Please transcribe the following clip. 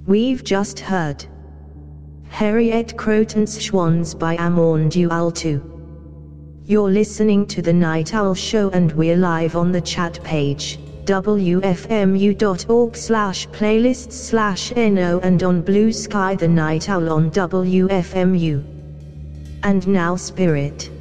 We've just heard Harriet Croton's Schwans by Amon Dualto. You're listening to The Night Owl Show and we're live on the chat page, wfmu.org/playlists/no, and on Blue Sky The Night Owl on WFMU. And now Spirit.